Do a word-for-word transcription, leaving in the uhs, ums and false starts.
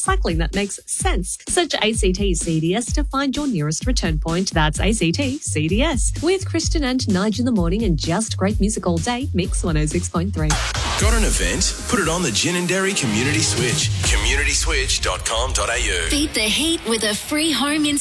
cycling that makes sense. Search A C T C D S to find your nearest return point. That's A C T C D S. With Kristen and Nige in the morning and just great music all day, Mix one oh six point three. Got an event? Put it on the Gin and Dairy Community Switch. community switch dot com dot a u. Beat the heat with a free home